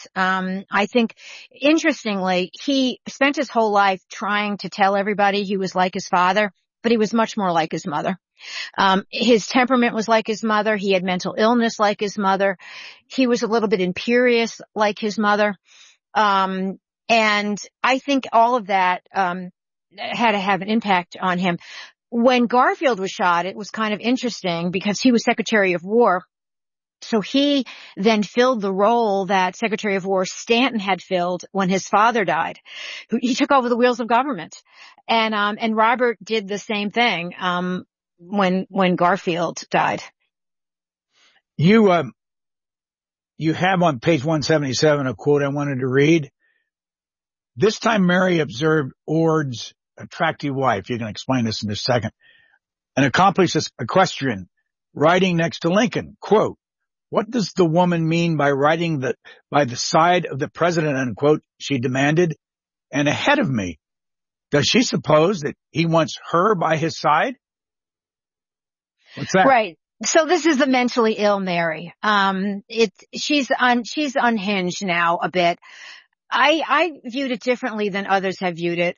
I think, interestingly, he spent his whole life trying to tell everybody he was like his father, but he was much more like his mother. His temperament was like his mother. He had mental illness like his mother. He was a little bit imperious like his mother. And I think all of that, had to have an impact on him. When Garfield was shot, it was kind of interesting because he was Secretary of War. So he then filled the role that Secretary of War Stanton had filled when his father died. He took over the wheels of government. And Robert did the same thing, when Garfield died. You have on page 177 a quote I wanted to read. This time Mary observed Ord's attractive wife. You can explain this in a second. An accomplished equestrian riding next to Lincoln. Quote, what does the woman mean by riding by the side of the president, unquote, she demanded, and ahead of me? Does she suppose that he wants her by his side? What's that? Right. So this is the mentally ill Mary. She's unhinged now a bit. I viewed it differently than others have viewed it.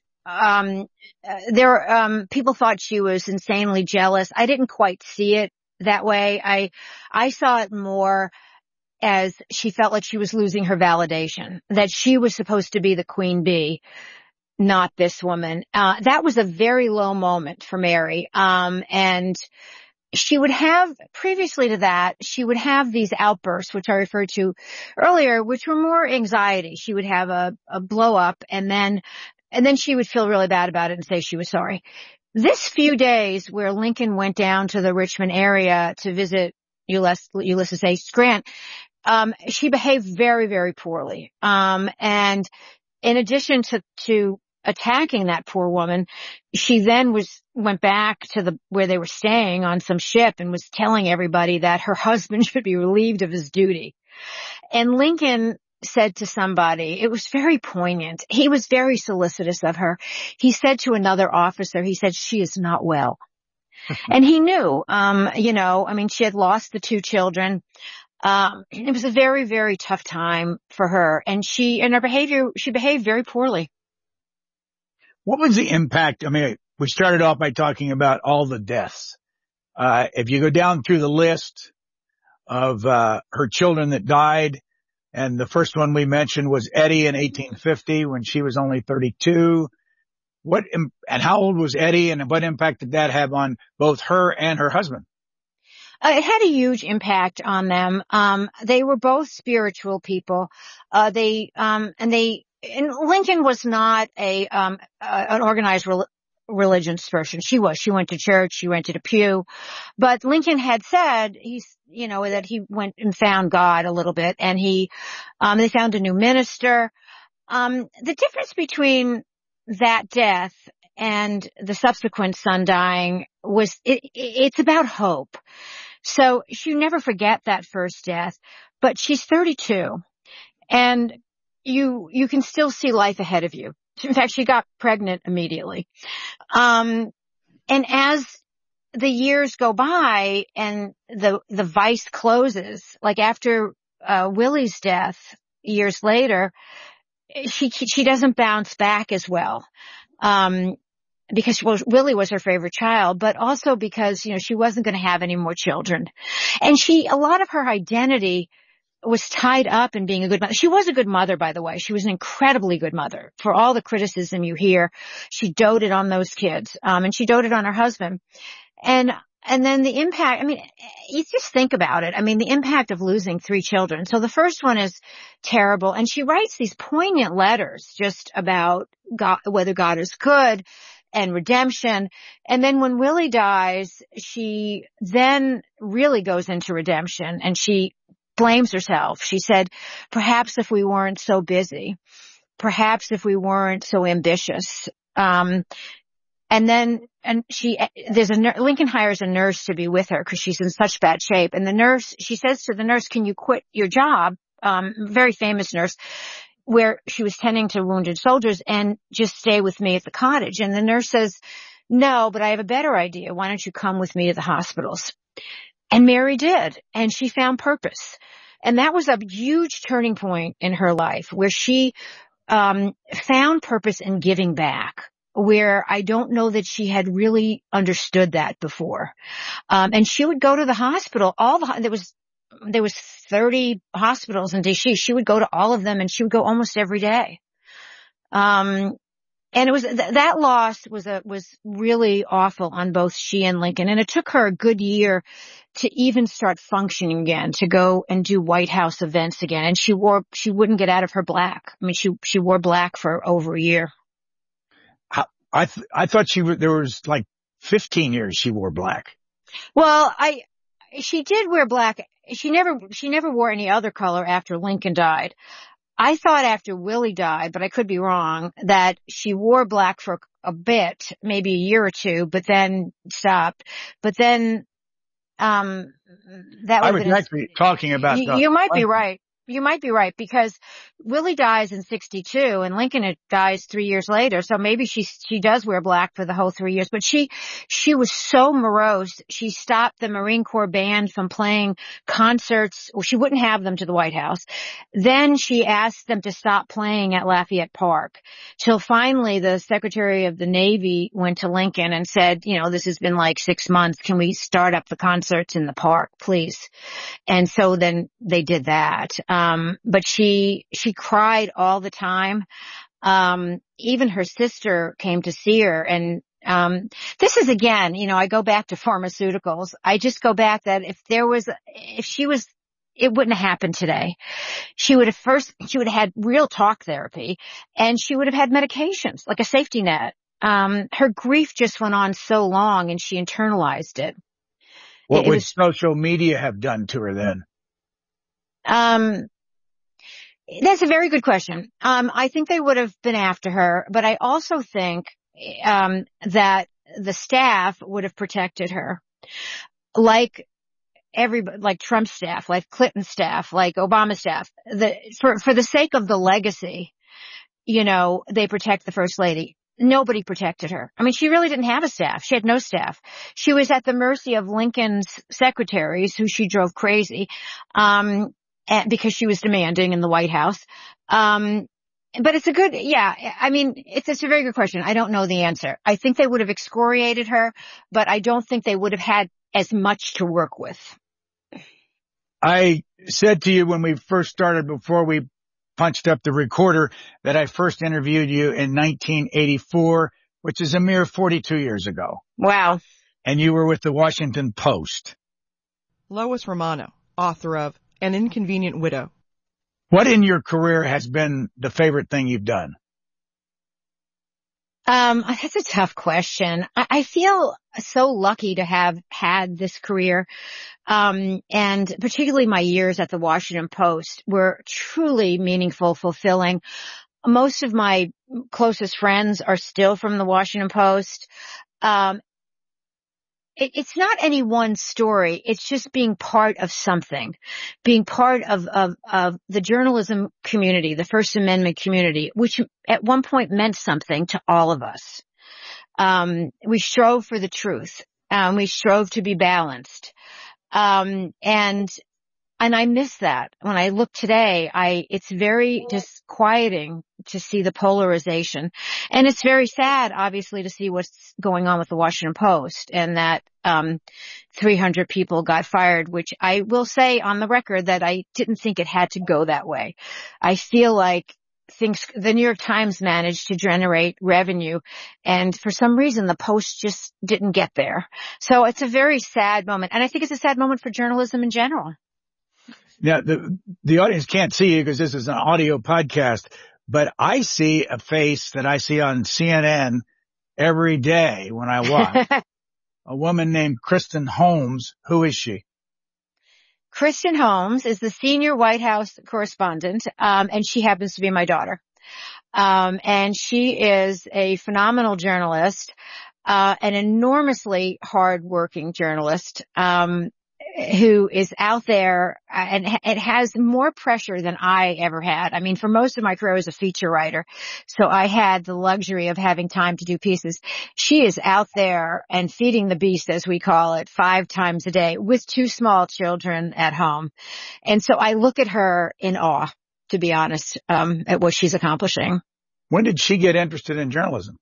People thought she was insanely jealous. I didn't quite see it that way. I saw it more as she felt like she was losing her validation, that she was supposed to be the queen bee, not this woman. That was a very low moment for Mary. And she would have, previously to that, she would have these outbursts, which I referred to earlier, which were more anxiety. She would have a blow up and then she would feel really bad about it and say she was sorry. This few days where Lincoln went down to the Richmond area to visit Ulysses S. Grant, she behaved very, very poorly. And in addition to attacking that poor woman, she then went back to where they were staying on some ship and was telling everybody that her husband should be relieved of his duty. And Lincoln said to somebody, it was very poignant. He was very solicitous of her. He said to another officer, he said, she is not well. And he knew, she had lost the two children. It was a very, very tough time for her. And she behaved very poorly. What was the impact? I mean, we started off by talking about all the deaths. If you go down through the list of her children that died, and the first one we mentioned was Eddie in 1850 when she was only 32. And how old was Eddie, and what impact did that have on both her and her husband? It had a huge impact on them. They were both spiritual people. And Lincoln was not an organized religious person. She went to church, she rented a pew, but Lincoln had said that he went and found God a little bit, and they found a new minister. The difference between that death and the subsequent son dying was it's about hope. So she never forget that first death, but she's 32 and you can still see life ahead of you. In fact, she got pregnant immediately. And as the years go by and the vice closes, like after Willie's death years later, she doesn't bounce back as well. Because Willie was her favorite child, but also because, she wasn't going to have any more children. And a lot of her identity was tied up in being a good mother. She was a good mother, by the way. She was an incredibly good mother. For all the criticism you hear, she doted on those kids, and she doted on her husband. And then the impact, you just think about it. The impact of losing 3 children. So the first one is terrible. And she writes these poignant letters just about God, whether God is good and redemption. And then when Willie dies, she then really goes into redemption and she blames herself. She said, perhaps if we weren't so busy, perhaps if we weren't so ambitious, Lincoln hires a nurse to be with her because she's in such bad shape. And she says to the nurse, can you quit your job? Very famous nurse, where she was tending to wounded soldiers, and just stay with me at the cottage. And the nurse says, no, but I have a better idea. Why don't you come with me to the hospitals? And Mary did. And she found purpose. And that was a huge turning point in her life where she found purpose in giving back, where I don't know that she had really understood that before. And she would go to the hospital, there was 30 hospitals in DC. She would go to all of them, and she would go almost every day. And it was, that loss was really awful on both she and Lincoln. And it took her a good year to even start functioning again, to go and do White House events again. And she wouldn't get out of her black. I mean, she wore black for over a year. I thought there was like 15 years she wore black. Well, she did wear black. She never wore any other color after Lincoln died. I thought after Willie died, but I could be wrong, that she wore black for a bit, maybe a year or two, but then stopped. But then, that I was actually talking about you might be right. You might be right, because Willie dies in 62 and Lincoln dies 3 years later. So maybe she does wear black for the whole 3 years, but she was so morose. She stopped the Marine Corps band from playing concerts. Well, she wouldn't have them to the White House. Then she asked them to stop playing at Lafayette Park, till finally the Secretary of the Navy went to Lincoln and said, this has been like 6 months. Can we start up the concerts in the park, please? And so then they did that. But she cried all the time. Even her sister came to see her. And, this is again, I go back to pharmaceuticals. I just go back that it wouldn't have happened today. She would have had real talk therapy, and she would have had medications, like a safety net. Her grief just went on so long, and she internalized it. What would social media have done to her then? That's a very good question. I think they would have been after her, but I also think, that the staff would have protected her. Like everybody, like Trump's staff, like Clinton's staff, like Obama's staff. For the sake of the legacy, they protect the First Lady. Nobody protected her. I mean, she really didn't have a staff. She had no staff. She was at the mercy of Lincoln's secretaries, who she drove crazy, because she was demanding in the White House. But it's it's a very good question. I don't know the answer. I think they would have excoriated her, but I don't think they would have had as much to work with. I said to you when we first started, before we punched up the recorder, that I first interviewed you in 1984, which is a mere 42 years ago. Wow. And you were with the Washington Post. Lois Romano, author of An Inconvenient Widow. What in your career has been the favorite thing you've done? That's a tough question. I feel so lucky to have had this career. And particularly my years at the Washington Post were truly meaningful, fulfilling. Most of my closest friends are still from the Washington Post. It's not any one story. It's just being part of something, being part of the journalism community, the First Amendment community, which at one point meant something to all of us. We strove for the truth. We strove to be balanced. And I miss that. When I look today, it's very disquieting to see the polarization. And it's very sad, obviously, to see what's going on with the Washington Post, and that 300 people got fired, which I will say on the record that I didn't think it had to go that way. I feel like the New York Times managed to generate revenue, and for some reason the Post just didn't get there. So it's a very sad moment. And I think it's a sad moment for journalism in general. Now, the audience can't see you because this is an audio podcast, but I see a face that I see on CNN every day when I watch. A woman named Kristen Holmes. Who is she? Kristen Holmes is the senior White House correspondent, and she happens to be my daughter. And she is a phenomenal journalist, an enormously hardworking journalist. who is out there, and it has more pressure than I ever had. I mean, for most of my career, I was a feature writer, so I had the luxury of having time to do pieces. She is out there and feeding the beast, as we call it, 5 times a day with 2 small children at home. And so I look at her in awe, to be honest, at what she's accomplishing. When did she get interested in journalism?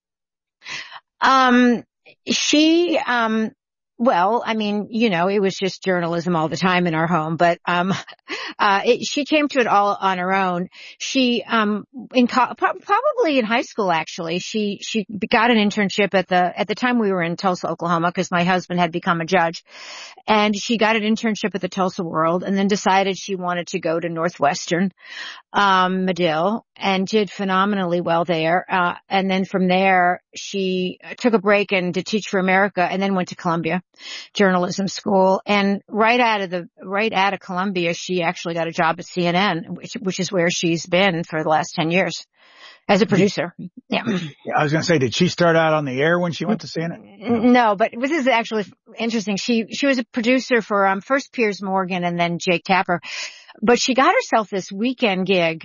Well, I mean, it was just journalism all the time in our home, but, she came to it all on her own. She, probably in high school, actually, she got an internship at the time we were in Tulsa, Oklahoma, because my husband had become a judge, and she got an internship at the Tulsa World and then decided she wanted to go to Northwestern, Medill, and did phenomenally well there. And then from there, she took a break and did Teach for America, and then went to Columbia Journalism School. And right out of Columbia, she actually got a job at CNN, which is where she's been for the last 10 years as a producer. Yeah. I was going to say, did she start out on the air when she went to CNN? No, but this is actually interesting. She was a producer for, first Piers Morgan and then Jake Tapper, but she got herself this weekend gig,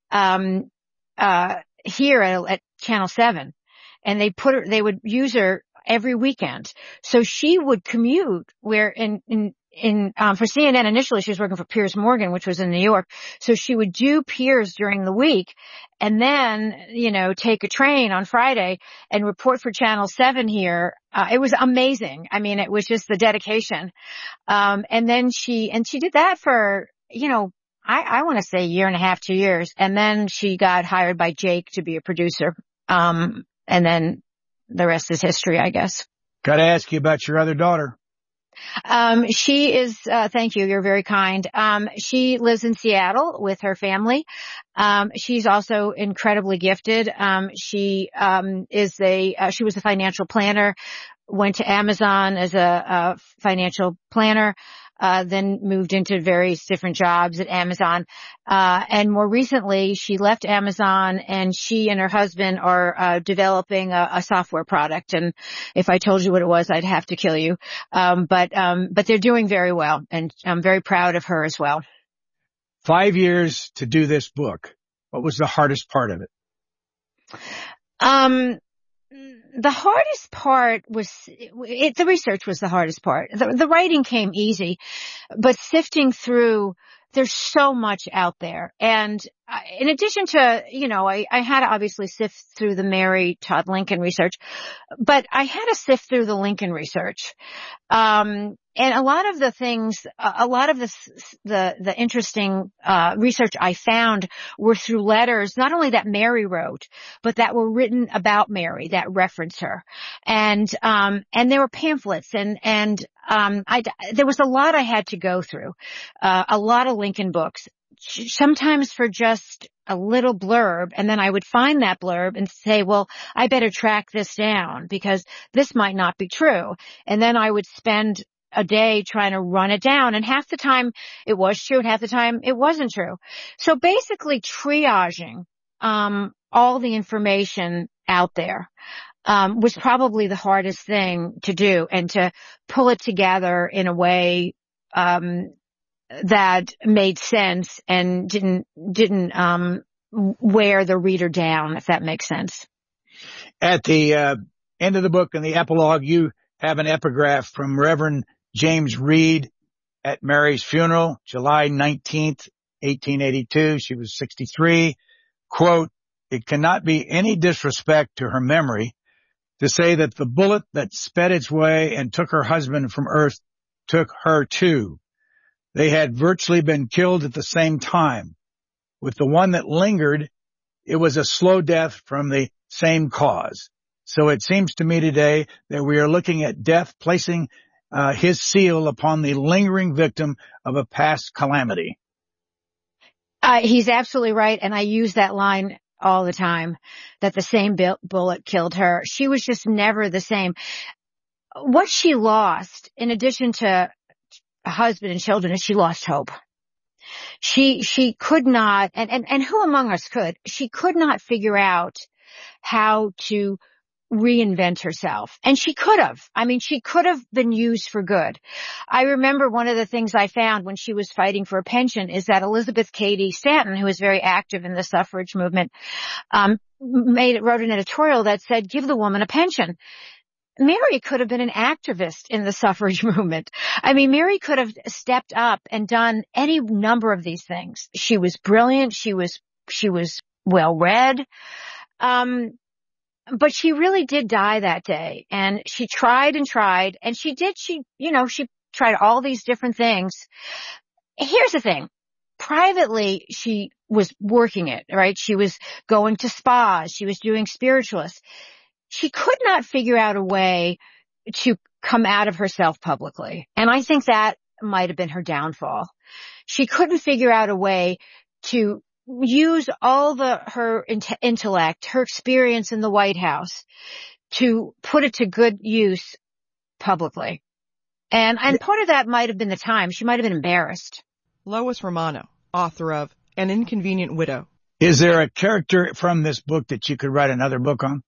here at Channel 7, and they would use her every weekend. So she would commute for CNN initially she was working for Piers Morgan, which was in New York. So she would do Piers during the week and then, take a train on Friday and report for Channel 7 here. It was amazing. I mean, it was just the dedication. And then she did that for, I want to say 1.5 to 2 years. And then she got hired by Jake to be a producer. And then the rest is history, I guess. Got to ask you about your other daughter. She is, thank you. You're very kind. She lives in Seattle with her family. She's also incredibly gifted. She was a financial planner, went to Amazon as a financial planner, then moved into various different jobs at Amazon. And more recently, she left Amazon, and she and her husband are developing a software product. And if I told you what it was, I'd have to kill you. But they're doing very well, and I'm very proud of her as well. 5 years to do this book. What was the hardest part of it? The hardest part was the research was the hardest part. The writing came easy, but sifting through, there's so much out there. And in addition to, I had to obviously sift through the Mary Todd Lincoln research, but I had to sift through the Lincoln research. And a lot of the things, the interesting, research I found were through letters, not only that Mary wrote, but that were written about Mary, that reference her. And there were pamphlets and there was a lot I had to go through, a lot of Lincoln books, sometimes for just a little blurb, and then I would find that blurb and say, well, I better track this down because this might not be true. And then I would spend a day trying to run it down, and half the time it was true and half the time it wasn't true. So basically triaging all the information out there was probably the hardest thing to do, and to pull it together in a way that made sense and didn't wear the reader down, if that makes sense. At the end of the book, in the epilogue, you have an epigraph from Reverend James Reed at Mary's funeral, July 19th, 1882. She was 63. Quote, "It cannot be any disrespect to her memory to say that the bullet that sped its way and took her husband from earth took her too. They had virtually been killed at the same time. With the one that lingered, it was a slow death from the same cause. So it seems to me today that we are looking at death placing his seal upon the lingering victim of a past calamity." He's absolutely right, and I use that line all the time, that the same bullet killed her. She was just never the same. What she lost, in addition to a husband and children, is she lost hope. She could not, and who among us could? She could not figure out how to reinvent herself. And she could have. I mean, she could have been used for good. I remember one of the things I found when she was fighting for a pension is that Elizabeth Cady Stanton, who was very active in the suffrage movement, wrote an editorial that said, give the woman a pension. Mary could have been an activist in the suffrage movement. I mean, Mary could have stepped up and done any number of these things. She was brilliant. She was well read. But she really did die that day, and she tried and tried, and she tried all these different things. Here's the thing. Privately, she was working it, right? She was going to spas. She was doing spiritualists. She could not figure out a way to come out of herself publicly. And I think that might have been her downfall. She couldn't figure out a way to use all her intellect, her experience in the White House, to put it to good use publicly. And part of that might have been the time. She might have been embarrassed. Lois Romano, author of An Inconvenient Widow. Is there a character from this book that you could write another book on?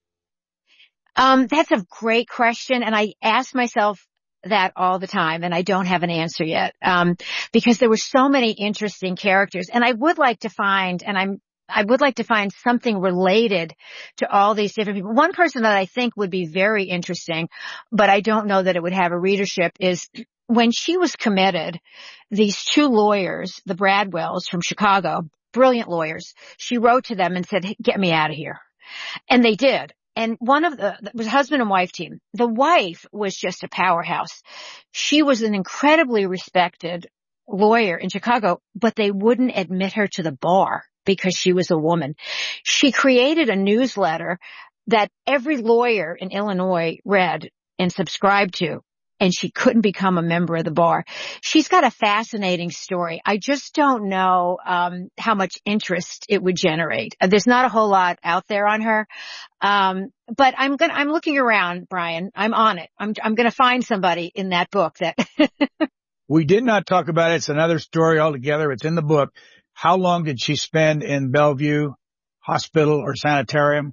That's a great question. And I ask myself that all the time, and I don't have an answer yet. Because there were so many interesting characters, and I would like to find something related to all these different people. One person that I think would be very interesting, but I don't know that it would have a readership, is when she was committed, these two lawyers, the Bradwells from Chicago, brilliant lawyers, she wrote to them and said, get me out of here. And they did. And it was a husband and wife team. The wife was just a powerhouse. She was an incredibly respected lawyer in Chicago, but they wouldn't admit her to the bar because she was a woman. She created a newsletter that every lawyer in Illinois read and subscribed to, and she couldn't become a member of the bar. She's got a fascinating story. I just don't know how much interest it would generate. There's not a whole lot out there on her. But I'm looking around, Brian. I'm on it. I'm going to find somebody in that book that We did not talk about it. It's another story altogether. It's in the book. How long did she spend in Bellevue Hospital or Sanitarium?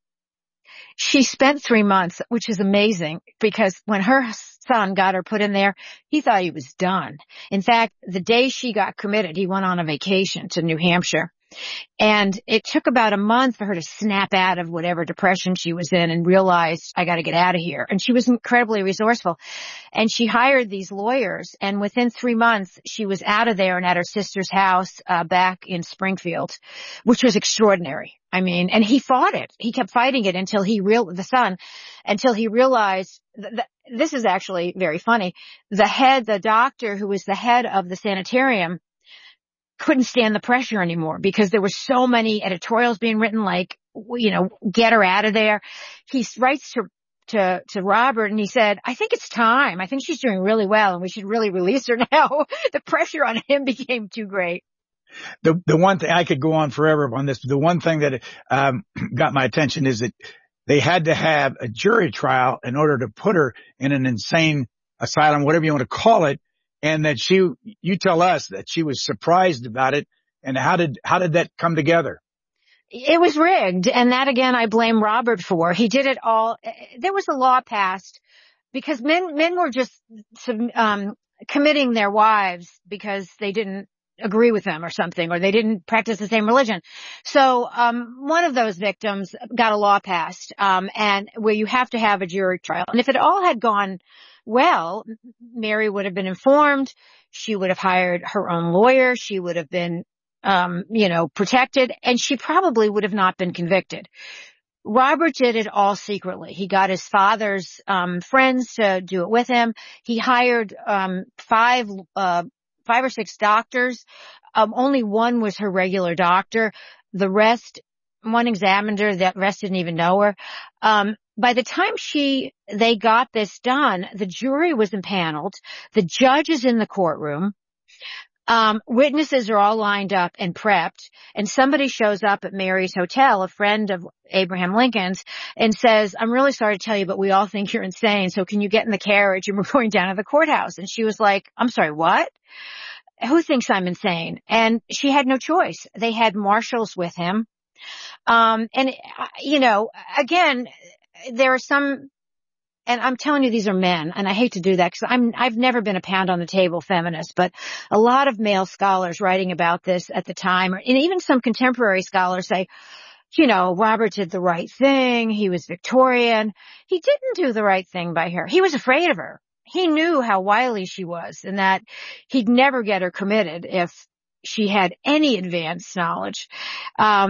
She spent 3 months, which is amazing, because when her son got her put in there, he thought he was done. In fact, the day she got committed, he went on a vacation to New Hampshire. And it took about a month for her to snap out of whatever depression she was in and realized, I got to get out of here. And she was incredibly resourceful. And she hired these lawyers. And within 3 months, she was out of there and at her sister's house back in Springfield, which was extraordinary. I mean, and he fought it. He kept fighting it until he realized, this is actually very funny. The doctor who was the head of the sanitarium couldn't stand the pressure anymore because there were so many editorials being written like, get her out of there. He writes to Robert and he said, I think it's time. I think she's doing really well and we should really release her now. The pressure on him became too great. The one thing, I could go on forever on this, but the one thing that got my attention is that they had to have a jury trial in order to put her in an insane asylum, whatever you want to call it. And that you tell us that she was surprised about it. And how did that come together? It was rigged. And that again, I blame Robert for. He did it all. There was a law passed because men were just, committing their wives because they didn't agree with them or something, or they didn't practice the same religion. So, one of those victims got a law passed, and where you have to have a jury trial. And if it all had gone well, Mary would have been informed. She would have hired her own lawyer. She would have been, protected, and she probably would have not been convicted. Robert did it all secretly. He got his father's, friends to do it with him. He hired, 5 or 6 doctors. Only one was her regular doctor. The rest, one examined her. The rest didn't even know her. By the time they got this done, the jury was impaneled. The judge is in the courtroom. Witnesses are all lined up and prepped. And somebody shows up at Mary's hotel, a friend of Abraham Lincoln's, and says, I'm really sorry to tell you, but we all think you're insane. So can you get in the carriage and we're going down to the courthouse? And she was like, I'm sorry, what? Who thinks I'm insane? And she had no choice. They had marshals with him. Again, there are some, and I'm telling you, these are men, and I hate to do that because I've never been a pound on the table feminist, but a lot of male scholars writing about this at the time, and even some contemporary scholars say, Robert did the right thing. He was Victorian. He didn't do the right thing by her. He was afraid of her. He knew how wily she was and that he'd never get her committed if she had any advanced knowledge.